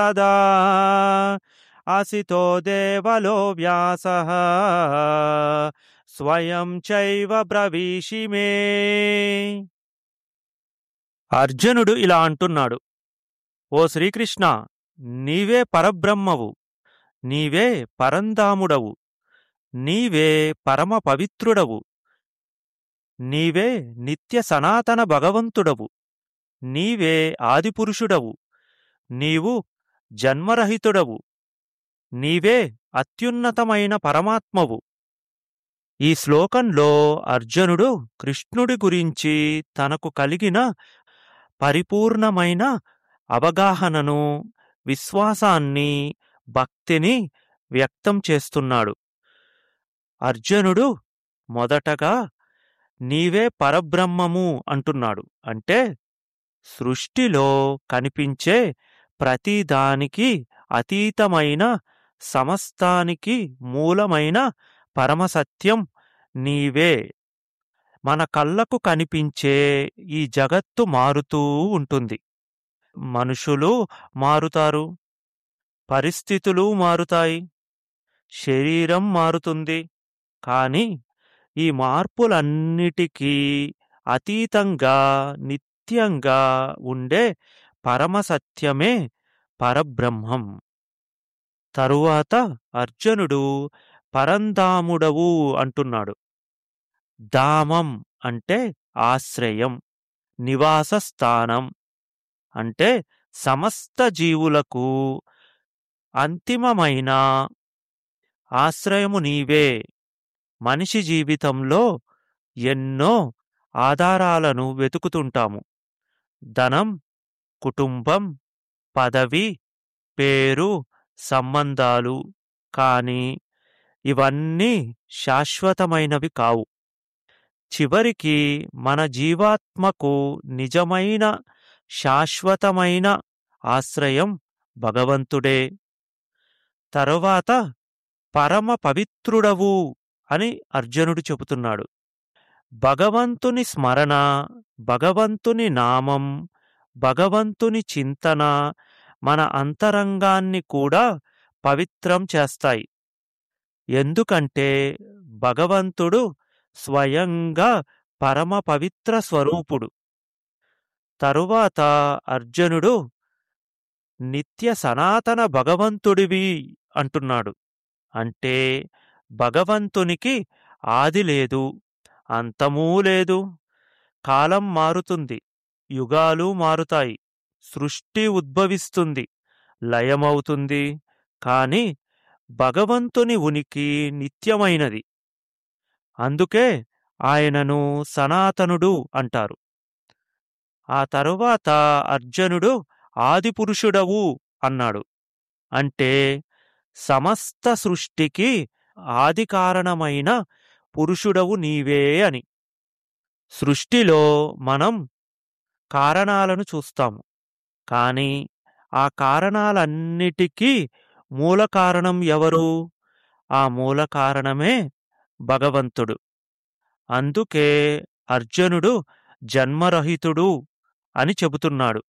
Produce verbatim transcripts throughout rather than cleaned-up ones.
తదా ఆసితో దేవలో వ్యాసః స్వయం చైవ బ్రవీషి మే. అర్జునుడు ఇలా అంటున్నాడు, ఓ శ్రీకృష్ణ, నీవే పరబ్రహ్మవు, నీవే పరంధాముడవు, నీవే పరమ పవిత్రుడవు, నీవే నిత్య సనాతన భగవంతుడవు, నీవే ఆదిపురుషుడవు, నీవు జన్మరహితుడవు, నీవే అత్యున్నతమైన పరమాత్మవు. ఈ శ్లోకంలో అర్జునుడు కృష్ణుడి గురించి తనకు కలిగిన పరిపూర్ణమైన అవగాహనను, విశ్వాసాన్ని, భక్తిని వ్యక్తం చేస్తున్నాడు. అర్జునుడు మొదటగా నీవే పరబ్రహ్మము అంటున్నాడు. అంటే సృష్టిలో కనిపించే ప్రతిదానికి అతీతమైన, సమస్తానికి మూలమైన పరమసత్యం నీవే. మన కళ్ళకు కనిపించే ఈ జగత్తు మారుతూ ఉంటుంది. మనుషులు మారుతారు, పరిస్థితులు మారుతాయి, శరీరం మారుతుంది. కానీ ఈ మార్పులన్నిటికీ అతీతంగా నిత్యంగా ఉండే పరమసత్యమే పరబ్రహ్మం. తరువాత అర్జునుడు పరంధాముడవు అంటున్నాడు. ధామం అంటే ఆశ్రయం, నివాస స్థానం. అంటే సమస్త జీవులకు అంతిమమైన ఆశ్రయము నీవే. మనిషి జీవితంలో ఎన్నో ఆధారాలను వెతుకుతుంటాము. ధనం, కుటుంబం, పదవి, పేరు, సంబంధాలు. కానీ ఇవన్నీ శాశ్వతమైనవి కావు. చివరికి మన జీవాత్మకు నిజమైన శాశ్వతమైన ఆశ్రయం భగవంతుడే. తరువాత పరమ పవిత్రుడవు అని అర్జునుడు చెబుతున్నాడు. భగవంతుని స్మరణ, భగవంతుని నామం, భగవంతుని చింతన మన అంతరంగాన్ని కూడా పవిత్రం చేస్తాయి. ఎందుకంటే భగవంతుడు స్వయంగా పరమ పవిత్ర స్వరూపుడు. తరువాత అర్జునుడు నిత్య సనాతన భగవంతుడివి అంటున్నాడు. అంటే భగవంతునికి ఆది లేదు, అంతమూ లేదు. కాలం మారుతుంది, యుగాలు మారుతాయి, సృష్టి ఉద్భవిస్తుంది, లయమవుతుంది. కాని భగవంతుని ఉనికి నిత్యమైనది. అందుకే ఆయనను సనాతనుడు అంటారు. ఆ తరువాత అర్జునుడు ఆదిపురుషుడవు అన్నాడు. అంటే సమస్త సృష్టికి ఆది కారణమైన పురుషుడవు నీవే అని. సృష్టిలో మనం కారణాలను చూస్తాము, కానీ ఆ కారణాలన్నిటికీ మూల కారణం ఎవరు? ఆ మూల కారణమే భగవంతుడు. అందుకే అర్జునుడు జన్మరహితుడు అని చెబుతున్నాడు.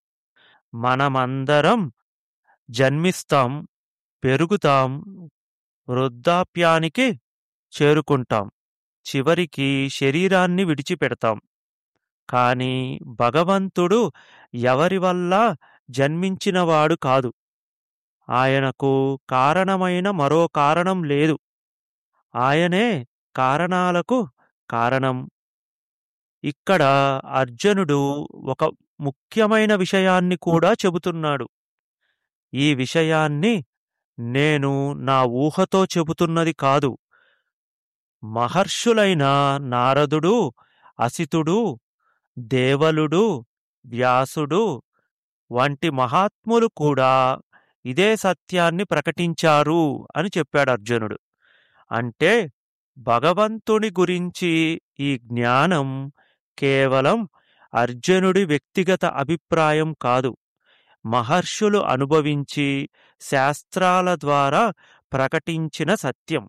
మనమందరం జన్మిస్తాం, పెరుగుతాం, వృద్ధాప్యానికి చేరుకుంటాం, చివరికి శరీరాన్ని విడిచిపెడతాం. కాని భగవంతుడు ఎవరి వల్ల జన్మించినవాడు కాదు. ఆయనకు కారణమైన మరో కారణం లేదు. ఆయనే కారణాలకు కారణం. ఇక్కడ అర్జునుడు ఒక ముఖ్యమైన విషయాన్ని కూడా చెబుతున్నాడు. ఈ విషయాన్ని నేను నా ఊహతో చెబుతున్నది కాదు. మహర్షులైన నారదుడు, అసితుడు, దేవలుడు, వ్యాసుడు వంటి మహాత్ములు కూడా ఇదే సత్యాన్ని ప్రకటించారు అని చెప్పాడు అర్జునుడు. అంటే భగవంతుని గురించి ఈ జ్ఞానం కేవలం అర్జునుడి వ్యక్తిగత అభిప్రాయం కాదు, మహర్షులు అనుభవించి శాస్త్రాల ద్వారా ప్రకటించిన సత్యం.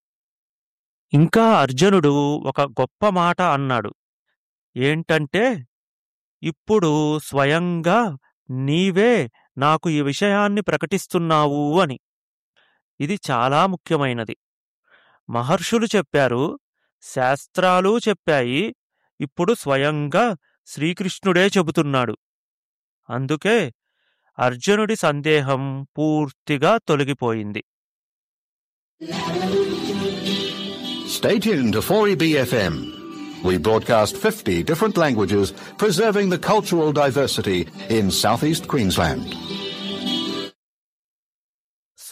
ఇంకా అర్జునుడు ఒక గొప్ప మాట అన్నాడు. ఏంటంటే, ఇప్పుడు స్వయంగా నీవే నాకు ఈ విషయాన్ని ప్రకటిస్తున్నావు అని. ఇది చాలా ముఖ్యమైనది. మహర్షులు చెప్పారు, శాస్త్రాలు చెప్పాయి, ఇప్పుడు స్వయంగా శ్రీకృష్ణుడే చెబుతున్నాడు. అందుకే అర్జునుడి సందేహం పూర్తిగా తొలగిపోయింది. Stay tuned to four E B F M. We broadcast fifty different languages, preserving the cultural diversity in southeast Queensland.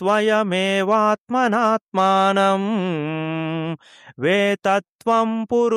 స్వయమేవాత్మనాత్మానం వేతత్వం పురు